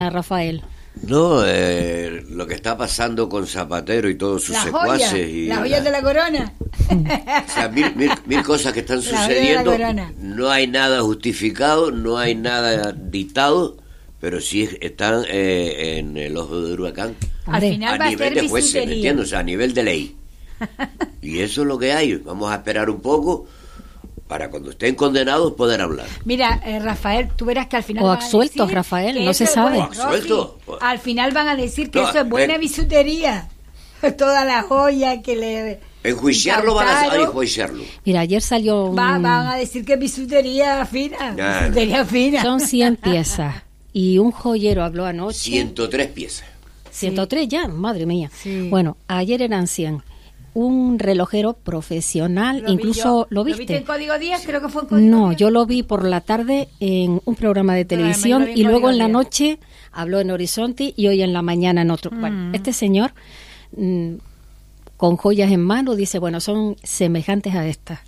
Rafael? No, lo que está pasando con Zapatero y todos sus secuaces. Y las joyas de la corona. O sea, mil cosas que están sucediendo. No hay nada justificado, no hay nada dictado, pero sí están en el ojo del huracán. Al final a nivel de jueces, ¿me entiendes? O sea, a nivel de ley. Y eso es lo que hay. Vamos a esperar un poco para cuando estén condenados poder hablar. Mira, Rafael, tú verás que al final... O absueltos, Rafael, no se sabe. O absueltos. Al final van a decir que eso es buena bisutería. Toda la joya que le... Enjuiciarlo van a enjuiciarlo. Mira, ayer salió... Van a decir que es bisutería fina. Bisutería fina. Son 100 piezas. Y un joyero habló anoche... 103 piezas. 103 ya, madre mía. Sí. Bueno, ayer eran 100. Un relojero profesional, incluso ¿lo viste? ¿Lo viste en Código 10? Creo que fue en Código 10. No, yo lo vi por la tarde en un programa de televisión y luego en la noche habló en Horizonte y hoy en la mañana en otro. Bueno, este señor con joyas en mano dice, bueno, son semejantes a estas.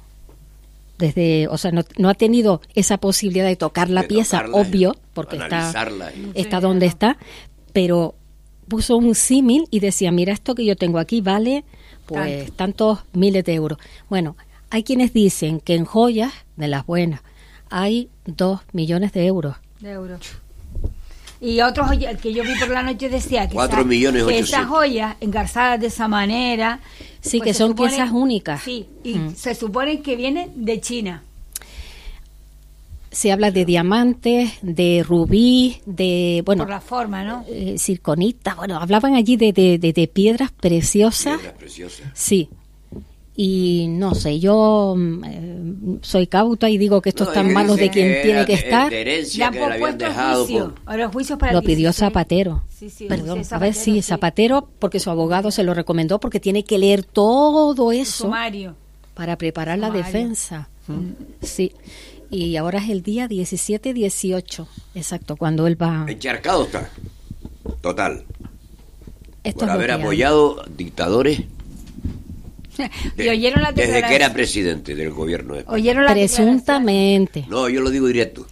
O sea, no ha tenido esa posibilidad de tocar la pieza, obvio, porque está donde está, pero puso un símil y decía, mira, esto que yo tengo aquí vale pues tantos miles de euros. Bueno, hay quienes dicen que en joyas de las buenas hay 2 millones de euros. Y otros que yo vi por la noche decía que 4 millones que esas joyas engarzadas de esa manera, sí, pues que son piezas únicas. Sí, y se supone que vienen de China. Se habla de diamantes, de rubí, de, bueno... Por la forma, ¿no? Circonita, bueno, hablaban allí de piedras preciosas. Piedras preciosas. Sí. Y no sé, yo soy cauta y digo que esto está en manos de quien tiene que estar. Ya han puesto juicio. Ahora juicios para lo pidió Zapatero. Sí, perdón, Zapatero, a ver, sí, Zapatero, porque su abogado se lo recomendó, porque tiene que leer todo eso para preparar la defensa. Sí. Y ahora es el día 17-18, exacto, cuando él va... Encharcado está, total. Esto por haber apoyado dictadores desde que era presidente del gobierno de España. Presuntamente. No, yo lo digo directo.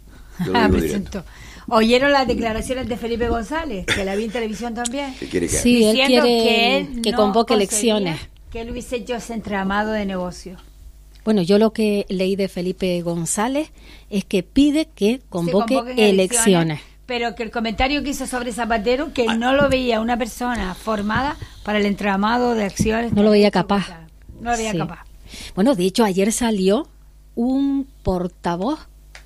¿Oyeron las declaraciones de Felipe González? Que la vi en televisión también. ¿Qué quiere que haga? Sí, él quiere que convoque elecciones. Que él hubiese hecho ese entramado de negocio. Bueno, yo lo que leí de Felipe González es que pide que convoque elecciones. Pero que el comentario que hizo sobre Zapatero, que no lo veía una persona formada para el entramado de acciones. No lo veía capaz. No lo veía capaz. Bueno, de hecho, ayer salió un portavoz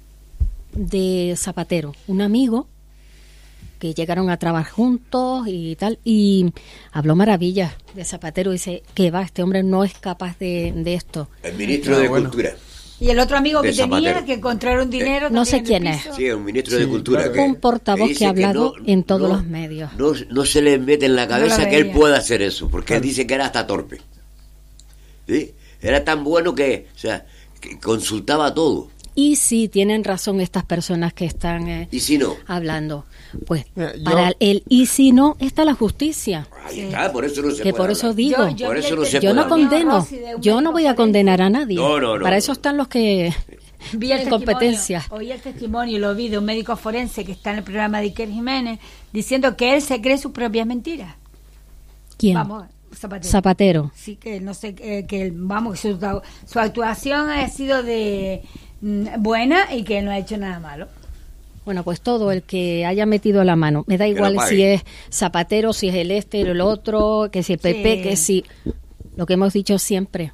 de Zapatero, un amigo, que llegaron a trabajar juntos y tal, y habló maravillas de Zapatero. Dice que este hombre no es capaz de esto. El ministro de Cultura. Y el otro amigo que tenía, que encontraron dinero... No sé quién es. Sí, un ministro de Cultura. Un portavoz que ha hablado en todos los medios. No se le mete en la cabeza que él pueda hacer eso, porque él dice que era hasta torpe. ¿Sí? Era tan bueno que consultaba todo. Y sí, tienen razón estas personas que están ¿y si no? hablando. Pues para el y si no, está la justicia. Ahí está, por eso no se que puede por eso hablar. digo, yo no condeno, yo no voy a condenar a nadie. No. Para eso están los que tienen competencia. Oí el testimonio y lo vi de un médico forense que está en el programa de Iker Jiménez, diciendo que él se cree sus propias mentiras. ¿Quién? Vamos, Zapatero. Sí, que no sé, que su actuación ha sido de buena y que no ha hecho nada malo. Bueno, pues todo el que haya metido la mano, me da igual si es Zapatero, si es el el otro, que si el PP, que si lo que hemos dicho siempre.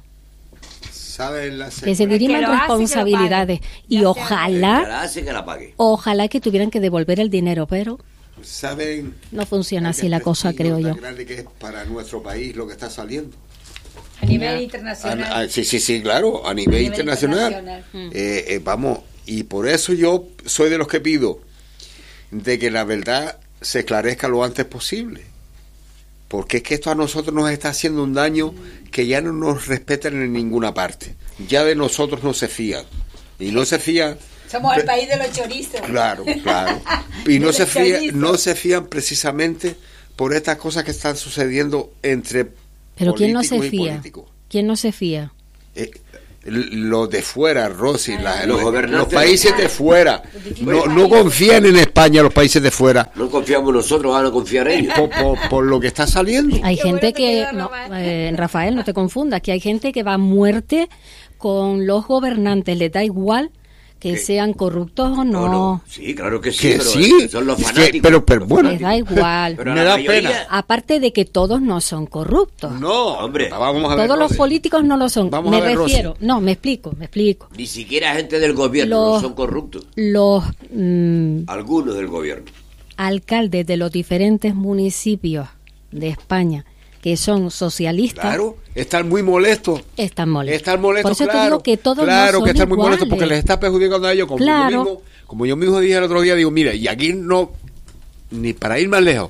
Que se diriman responsabilidades y ojalá que tuvieran que devolver el dinero, pero no funciona así la cosa, creo yo. Tan grande que es para nuestro país lo que está saliendo. A nivel internacional. Sí, claro, a nivel internacional. Vamos, y por eso yo soy de los que pido de que la verdad se esclarezca lo antes posible. Porque es que esto a nosotros nos está haciendo un daño que ya no nos respetan en ninguna parte. Ya de nosotros no se fían. Y no se fían. Somos el país de los chorizos. Claro. Y no se fían precisamente por estas cosas que están sucediendo entre pero ¿quién no se fía? ¿Quién no se fía? los de fuera, Rosy, los países de fuera, no confían en España los países de fuera. No confiamos nosotros, van a confiar ellos. Por lo que está saliendo. Hay gente que, Rafael, no te confundas, que hay gente que va a muerte con los gobernantes, les da igual que sean corruptos o no. Sí, claro que sí, que pero sí. Son los fanáticos. Pero bueno, les da igual. Pero me da pena. Aparte de que todos no son corruptos. No, hombre, vamos a ver. Todos los políticos no lo son. Vamos a ver, refiero. Rosy. No, me explico. Ni siquiera gente del gobierno no son corruptos. Algunos del gobierno. Alcaldes de los diferentes municipios de España que son socialistas. Claro, están muy molestos. Están molestos. Por eso claro, te digo que todos claro no son que están muy iguales. molestos porque les está perjudicando a ellos. Como yo mismo dije el otro día, digo, mira, y aquí no, ni para ir más lejos,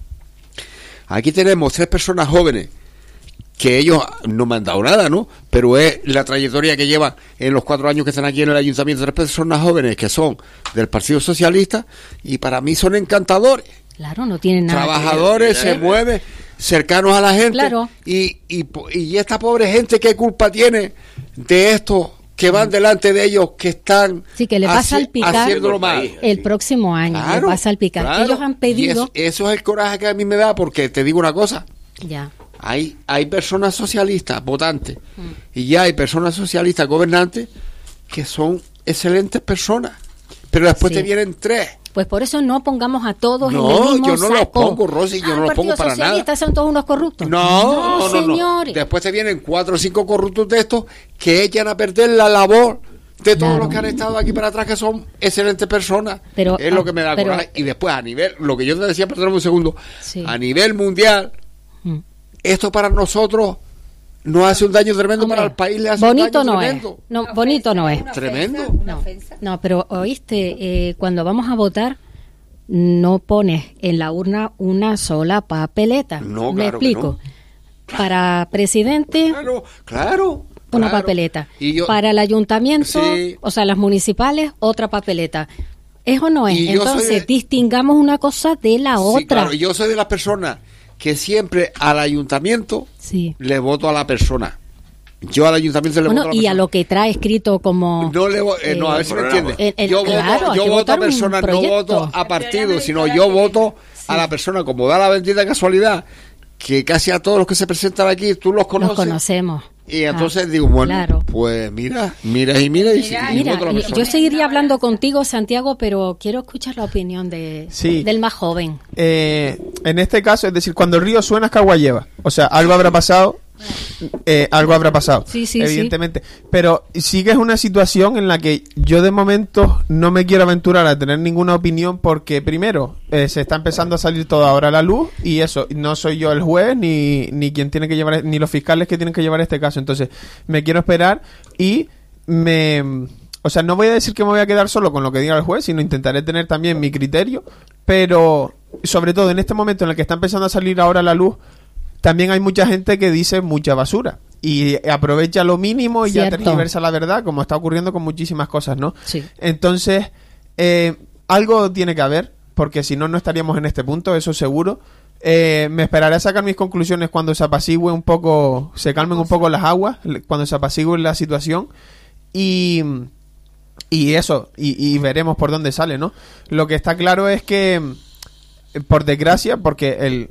aquí tenemos 3 personas jóvenes que ellos no me han dado nada, ¿no? Pero es la trayectoria que llevan en los 4 años que están aquí en el ayuntamiento, 3 personas jóvenes que son del Partido Socialista y para mí son encantadores. Claro, no tienen nada. Trabajadores, se mueven, cercanos a la gente. Claro. Y esta pobre gente, ¿qué culpa tiene de estos que van delante de ellos, que están que le va a salpicar haciéndolo mal? El próximo año, claro, le va a salpicar. Claro. Ellos han pedido... Eso es el coraje que a mí me da, porque te digo una cosa. Ya. Hay personas socialistas, votantes, y ya hay personas socialistas, gobernantes, que son excelentes personas. Pero después te vienen 3. Pues por eso no pongamos a todos en el No, mismo yo no los saco. pongo, Rosy, yo no los pongo para nada. ¿Los son todos unos corruptos? No, señores. Después te vienen 4 o 5 corruptos de estos que echan a perder la labor de todos los que han estado aquí para atrás, que son excelentes personas. Pero, es lo que me da coraje. Y después, a nivel, lo que yo te decía, perdóname un segundo, a nivel mundial, esto para nosotros nos hace un daño tremendo. Hombre, para el país le hace bonito un daño no tremendo. Es. No, bonito no es. Tremendo. No, pero oíste, cuando vamos a votar no pones en la urna una sola papeleta. No, ¿Me claro explico? Que no. Para presidente, claro. Una papeleta. Para el ayuntamiento, o sea, las municipales, otra papeleta. ¿Es o no es? Entonces, distingamos una cosa de la otra. Claro, yo soy de las personas que siempre al ayuntamiento le voto a la persona. Yo al ayuntamiento le voto a la persona. Y a lo que trae escrito como... No, a ver si me entiendes. Yo voto a personas, no voto a partidos, sino yo voto a la persona, como da la bendita casualidad, que casi a todos los que se presentan aquí, tú los conoces. Los conocemos. Y entonces digo, bueno, pues mira. Yo seguiría hablando contigo, Santiago, pero quiero escuchar la opinión del más joven. En este caso, es decir, cuando el río suena, agua lleva. O sea, algo habrá pasado. Sí, evidentemente. Pero sí que es una situación en la que yo de momento no me quiero aventurar a tener ninguna opinión porque primero se está empezando a salir todo ahora a la luz y eso, no soy yo el juez ni quien tiene que llevar, ni los fiscales que tienen que llevar este caso. Entonces me quiero esperar y o sea, no voy a decir que me voy a quedar solo con lo que diga el juez, sino intentaré tener también mi criterio, pero sobre todo en este momento en el que está empezando a salir ahora a la luz, también hay mucha gente que dice mucha basura y aprovecha lo mínimo y ya tergiversa la verdad, como está ocurriendo con muchísimas cosas, ¿no? Sí. Entonces, algo tiene que haber, porque si no, no estaríamos en este punto, eso seguro. Me esperaré a sacar mis conclusiones cuando se apacigüe un poco, se calmen un poco las aguas, cuando se apacigüe la situación y eso, y veremos por dónde sale, ¿no? Lo que está claro es que, por desgracia, porque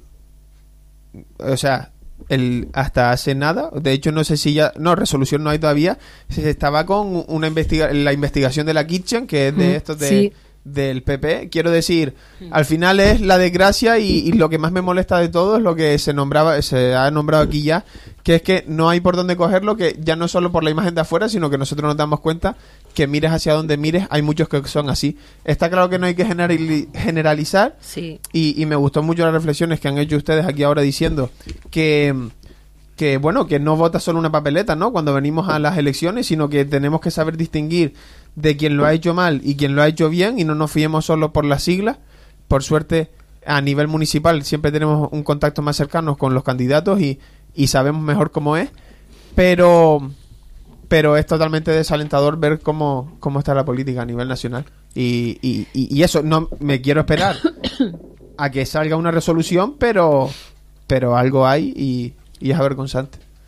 hasta hace nada, de hecho no sé si ya, no, resolución no hay todavía, se estaba con la investigación de la Kitchen, que es de estos del PP, quiero decir, al final es la desgracia y lo que más me molesta de todo es lo que se ha nombrado aquí ya, que es que no hay por dónde cogerlo, que ya no solo por la imagen de afuera, sino que nosotros nos damos cuenta que mires hacia donde mires, hay muchos que son así. Está claro que no hay que generalizar y me gustó mucho las reflexiones que han hecho ustedes aquí ahora diciendo que bueno, que no vota solo una papeleta, ¿no? Cuando venimos a las elecciones, sino que tenemos que saber distinguir de quien lo ha hecho mal y quien lo ha hecho bien y no nos fiemos solo por las siglas. Por suerte, a nivel municipal siempre tenemos un contacto más cercano con los candidatos y sabemos mejor cómo es, pero es totalmente desalentador ver cómo está la política a nivel nacional y eso, no me quiero esperar a que salga una resolución, pero algo hay y es avergonzante.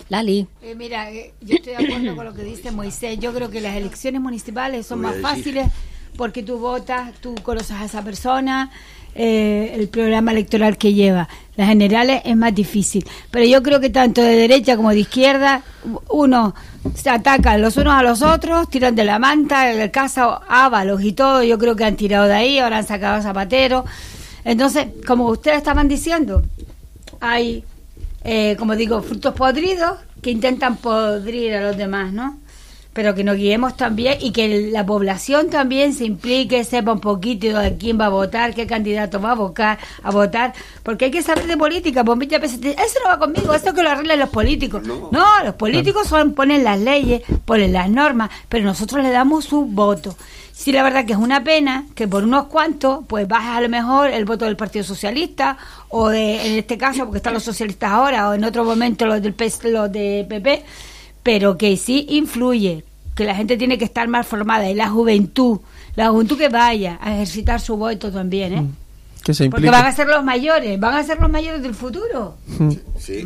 Lali. Mira, yo estoy de acuerdo con lo que dice Moisés. Yo creo que las elecciones municipales son más fáciles porque tú votas, tú conoces a esa persona, el programa electoral que lleva. Las generales es más difícil. Pero yo creo que tanto de derecha como de izquierda, uno se atacan los unos a los otros, tiran de la manta, el caso Ábalos y todo, yo creo que han tirado de ahí, ahora han sacado a Zapatero. Entonces, como ustedes estaban diciendo, hay, como digo, frutos podridos que intentan podrir a los demás, ¿no? Pero que nos guiemos también y que la población también se implique, sepa un poquito de quién va a votar, qué candidato va a votar, porque hay que saber de política. Pues muchas veces eso no va conmigo, eso que lo arreglan los políticos. No, los políticos ponen las leyes, ponen las normas, pero nosotros le damos su voto. Sí, la verdad que es una pena que por unos cuantos pues bajas a lo mejor el voto del Partido Socialista o en este caso porque están los socialistas ahora o en otro momento los del los de PP, pero que sí influye, que la gente tiene que estar más formada y la juventud que vaya a ejercitar su voto también, ¿eh? Que se implique. Porque van a ser los mayores del futuro. Sí.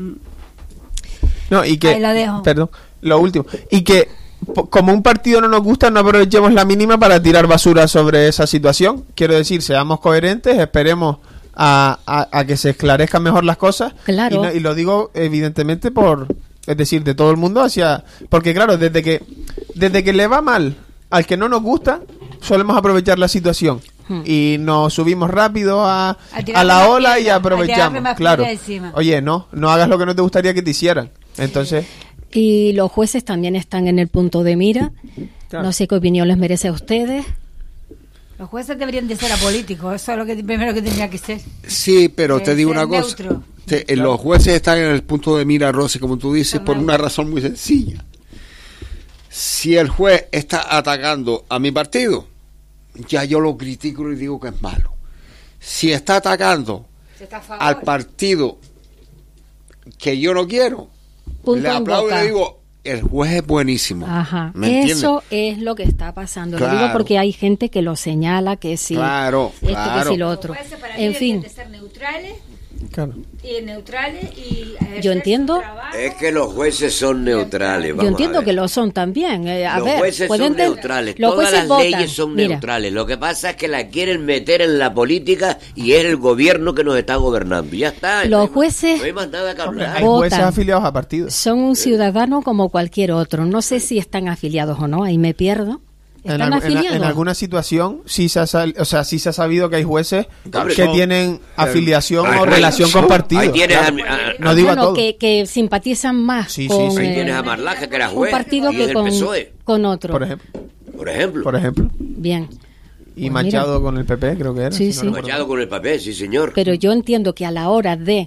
No, y que ahí lo dejo. Perdón, lo último, y que como un partido no nos gusta, no aprovechemos la mínima para tirar basura sobre esa situación. Quiero decir, seamos coherentes, esperemos a que se esclarezcan mejor las cosas. Claro. Y lo digo evidentemente es decir, de todo el mundo porque claro, desde que le va mal al que no nos gusta, solemos aprovechar la situación y nos subimos rápido a la ola y aprovechamos. Claro. Oye, no hagas lo que no te gustaría que te hicieran. Entonces, y los jueces también están en el punto de mira. Claro. No sé qué opinión les merece a ustedes. Los jueces deberían de ser apolíticos, eso es lo primero que tendría que ser. Sí, pero te digo una cosa. Los jueces están en el punto de mira, Rosy, como tú dices, por una razón muy sencilla. Si el juez está atacando a mi partido, ya yo lo critico y digo que es malo. Si está atacando al partido que yo no quiero, le aplaudo y le digo, el juez es buenísimo. Ajá. Eso es lo que está pasando. Claro. Lo digo porque hay gente que lo señala, que sí, claro. que sí lo otro. En fin. De ser neutrales. Claro. Y neutrales y yo entiendo es que los jueces son neutrales. Yo entiendo que lo son también. Los jueces son neutrales. Todas las leyes son neutrales. Lo que pasa es que la quieren meter en la política y es el gobierno que nos está gobernando. Ya está. Los jueces no hay más nada que hablar. Hay jueces afiliados a partidos. Son un ciudadano como cualquier otro. No sé si están afiliados o no. Ahí me pierdo. En alguna situación sí se ha sabido que hay jueces que tienen afiliación o relación con partidos. Ahí tienes no digo a todos. Que simpatizan más con ahí tienes a Marlaska, que era juez, un partido que con otro. Por ejemplo. Bien. Y pues Machado con el PP, creo que era. Sí. Machado con el PP, sí, señor. Pero yo entiendo que a la hora de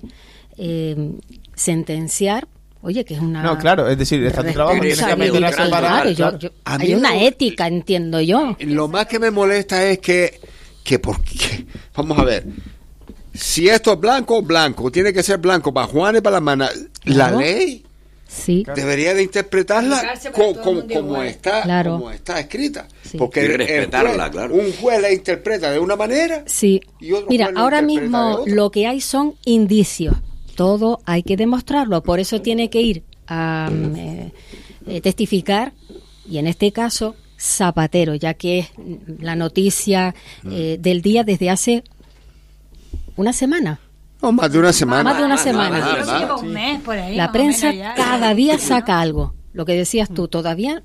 sentenciar, oye, que es una... No, claro, es decir, está tu trabajo, tienes que aprender a separar. Hay una ética, entiendo yo. Lo más que me molesta es que porque, vamos a ver, si esto es blanco, tiene que ser blanco para Juan y para la hermana. La ley debería de interpretarla como está escrita. Sí. Porque respetarla, un juez la interpreta de una manera y otro Mira, juez la ahora interpreta mismo de otra. lo que hay son indicios. Todo hay que demostrarlo, por eso tiene que ir a testificar, y en este caso Zapatero, ya que es la noticia del día desde hace una semana. No, más de una semana. Más de una semana. Lleva un mes por ahí. La prensa cada día saca algo. Lo que decías tú, todavía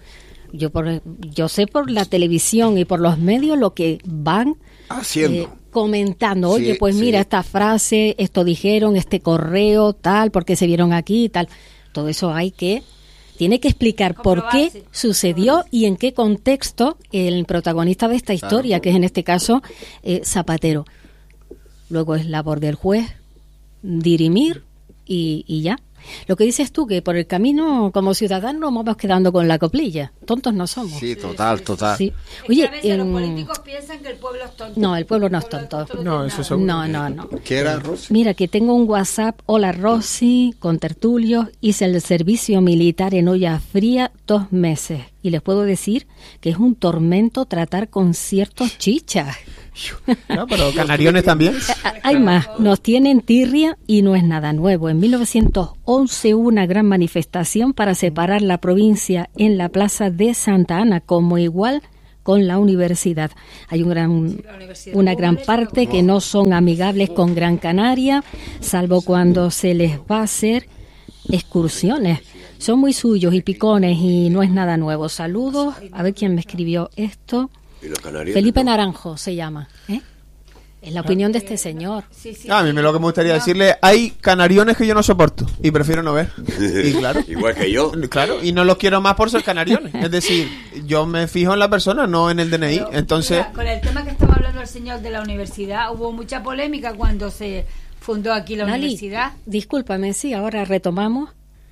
yo sé por la televisión y por los medios lo que van haciendo. Comentando, oye, pues mira, esta frase, esto dijeron, este correo, tal, porque se vieron aquí, tal. Todo eso tiene que explicar por qué sucedió y en qué contexto el protagonista de esta historia, que es en este caso Zapatero. Luego es labor del juez dirimir y ya. Lo que dices tú, que por el camino como ciudadanos nos vamos quedando con la coplilla. Tontos no somos. Sí, total. Sí. Oye, a veces los políticos piensan que el pueblo es tonto. No, el pueblo no es tonto. No, eso seguro. No. ¿Qué era, Rosy? Mira, que tengo un WhatsApp. Hola, Rosy, con tertulios. Hice el servicio militar en olla fría 2 meses. Y les puedo decir que es un tormento tratar con ciertos chichas. No, pero canariones también. Hay más, nos tienen tirria y no es nada nuevo. En 1911 hubo una gran manifestación para separar la provincia en la plaza de Santa Ana, como igual con la universidad. Hay una gran parte que no son amigables con Gran Canaria, salvo cuando se les va a hacer excursiones. Son muy suyos y picones y no es nada nuevo. Saludos. A ver quién me escribió esto. Felipe Naranjo se llama. Es la opinión de este señor. A mí lo que me gustaría decirle, hay canariones que yo no soporto y prefiero no ver. Y claro, igual que yo. Claro, y no los quiero más por ser canariones. Es decir, yo me fijo en la persona, no en el DNI. Entonces, mira, con el tema que estaba hablando el señor de la universidad, hubo mucha polémica cuando se fundó aquí la universidad. Discúlpame, sí, ahora retomamos.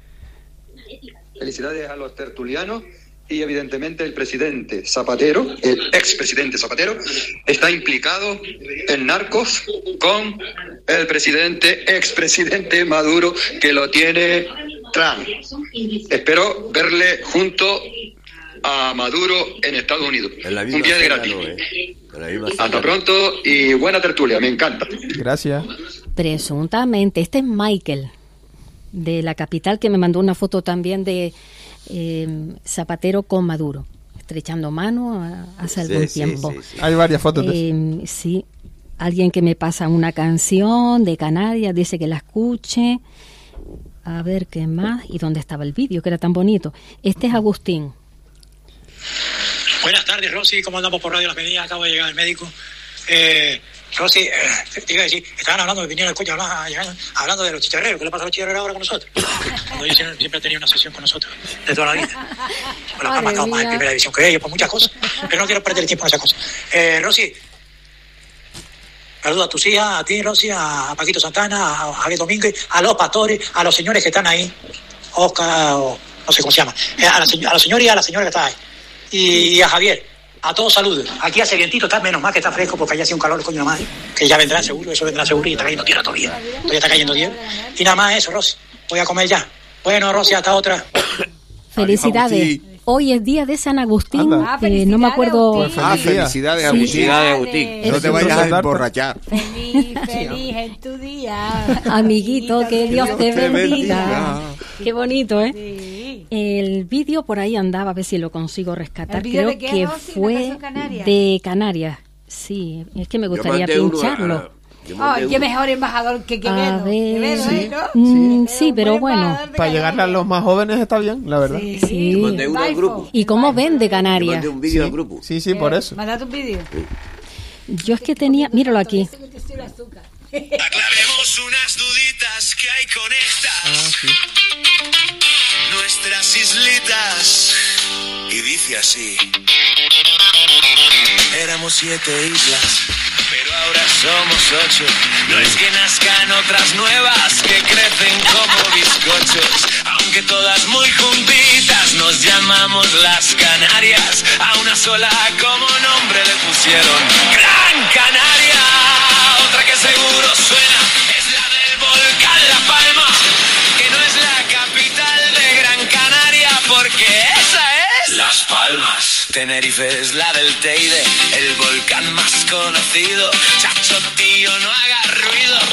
Felicidades a los tertulianos. Y evidentemente el presidente Zapatero, el expresidente Zapatero, está implicado en narcos con el expresidente Maduro, que lo tiene Trump. Espero verle junto a Maduro en Estados Unidos. Un día de gratis. Hasta pronto y buena tertulia, me encanta. Gracias. Presuntamente, este es Michael, de la capital, que me mandó una foto también de Zapatero con Maduro, estrechando mano hace algún tiempo. Sí. Hay varias fotos de eso. Sí, alguien que me pasa una canción de Canarias, dice que la escuche. A ver qué más, y dónde estaba el vídeo, que era tan bonito. Este es Agustín. Buenas tardes, Rosy, ¿cómo andamos por Radio Las Medidas? Acabo de llegar el médico. Rosy, te iba a decir, estaban hablando, me vinieron al coche hablando de los chicharreros. ¿Qué le pasa a los chicharreros ahora con nosotros? Cuando yo siempre he tenido una sesión con nosotros, de toda la vida. Bueno, han marcado más en primera división que ellos, por muchas cosas, pero no quiero perder el tiempo en esas cosas. Rosy, saludo a tus hijas, a ti, Rosy, a Paquito Santana, a Javier Domínguez, a los pastores, a los señores que están ahí, Oscar, o no sé cómo se llama, a la señora y a la señora que está ahí, y a Javier. A todos saludos. Aquí hace vientito, está menos mal que está fresco porque allá hace un calor, coño la madre, que ya vendrá seguro, eso vendrá seguro y está cayendo tierra todavía. Todavía está cayendo tierra. Y nada más eso, Rosy. Voy a comer ya. Bueno, Rosy, hasta otra. Felicidades. Hoy es día de San Agustín. No me acuerdo. Felicidades, Agustín. Felicidades, Agustín. No te vayas a emborrachar. Feliz en tu día. Amiguito, que Dios te bendiga. Qué bonito, ¿eh? Sí. El vídeo por ahí andaba, a ver si lo consigo rescatar. Creo que fue de Canarias. Sí, es que me gustaría pincharlo. Qué mejor embajador que Quevedo. A ver, sí, ¿no? Sí, pero bueno. Para llegarle a los más jóvenes está bien, la verdad. Sí. Yo mandé uno al grupo. ¿Y cómo ven de Canarias? Yo mandé un vídeo al grupo. Sí, por eso. Mandate un vídeo. Yo es que tenía, míralo aquí. Aclaremos unas duditas que hay con estas nuestras islitas. Y dice así: éramos 7 islas, pero ahora somos 8. No es que nazcan otras nuevas que crecen como bizcochos, aunque todas muy juntitas nos llamamos las Canarias. A una sola como nombre le pusieron Gran Canaria. Otra que seguro suena es la del volcán La Palma, que no es la capital de Gran Canaria porque esa es Las Palmas. Tenerife es la del Teide, el volcán más conocido. Chacho tío, no hagas ruido,